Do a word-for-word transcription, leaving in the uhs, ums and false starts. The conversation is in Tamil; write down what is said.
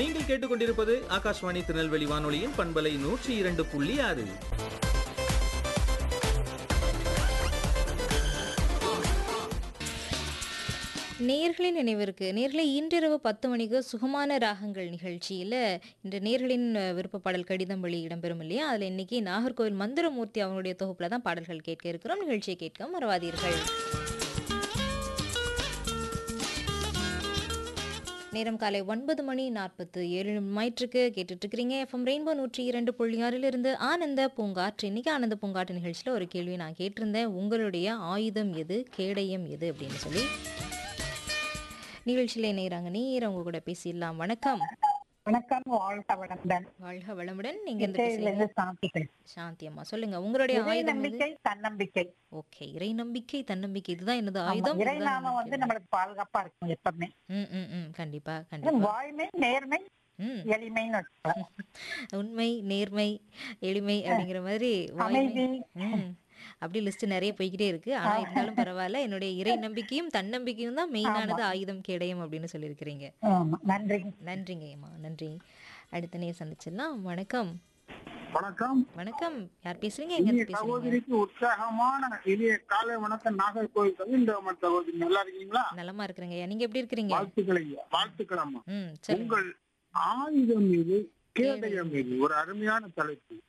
நீங்கள் கேட்டுக்கொண்டிருப்பது ஆகாஷ்வாணி திருநெல்வேலி வானொலியின் பண்பலை நூற்றி இரண்டு புள்ளி ஆறு. நேர்களின் நினைவிற்கு நேர்களை இன்றிரவு பத்து மணிக்கு சுகமான ராகங்கள் நிகழ்ச்சியில் இன்று நேர்களின் விருப்ப பாடல் கடிதம் வழி இடம்பெறும் இல்லையா, அதில் இன்னைக்கு நாகர்கோவில் மந்திரமூர்த்தி அவங்களுடைய தொகுப்பில் தான் பாடல்கள் கேட்க இருக்கிறோம். நிகழ்ச்சியை கேட்க மறவாதீர்கள். நேரம் காலை ஒன்பது மணி நாற்பத்து ஏழு மைற்றுக்கு கேட்டுட்டு இருக்கிறீங்க எஃப்எம் ரெயின்போ நூற்றி இரண்டு புள்ளி ஆறிலிருந்து ஆனந்த பூங்காற்று. இன்னைக்கு ஆனந்த பூங்காற்று நிகழ்ச்சியில் ஒரு கேள்வி நான் கேட்டிருந்தேன், உங்களுடைய ஆயுதம் எது, கேடயம் எது அப்படின்னு சொல்லி. நிகழ்ச்சியில் இணைகிறாங்க நீர், அவங்க கூட பேசிடலாம். வணக்கம். வணக்கம். வாழ்க வளமுடன். வாழ்க வளமுடன். நீங்க எந்த பேசுறீங்க? சாந்தி அம்மா, சொல்லுங்க உங்களுடைய ஆயுதம் எது? நம்பிக்கை, தன்னம்பிக்கை. ஓகே, இறை நம்பிக்கை தன்னம்பிக்கை, இதுதான் எனது ஆயுதம். இறை நாம வந்து நம்மளுக்கு பாதுகாப்பா இருக்கும் எப்பவுமே. ம் ம் ம் கண்டிப்பா கண்டிப்பா. வாய்மை, நேர்மை, எளிமைன்னு வச்சுக்கலாம். உண்மை, நேர்மை, எளிமை அப்படிங்கிற மாதிரி அமைதி, அப்படி லிஸ்ட் நிறைய போய்கிட்டே இருக்கு. ஆனா இருந்தாலும் பரவாயில்ல, என்னுடைய இறை நம்பிக்கையும் தன்னம்பிக்கையும் தான் மெயினானது, ஆயுதம் கேடயம் அப்படின்னு சொல்லியிருக்கிறீங்க. நன்றி. நன்றிங்க அம்மா, நன்றி. அடுத்த நேரம் சந்திச்சிடலாம். வணக்கம். வணக்கம். வணக்கம். யார் பேசுறீங்க? எங்க இருந்து பேசுறீங்க? சகோதரிக்கு உற்சாகமான இளைய காலை வணக்கம். நாகர்கோவில் கவிந்தவன் சகோதரி, நல்லா இருக்கீங்களா? நலமா இருக்கிறேங்க. நீங்க எப்படி இருக்கிறீங்க? வாழ்த்துக்கள் ஐயா, வாழ்த்துக்கள் அம்மா. ம், உங்கள் ஆயுதம் இது, கேடயம் இது, ஒரு அருமையான தலைப்பு.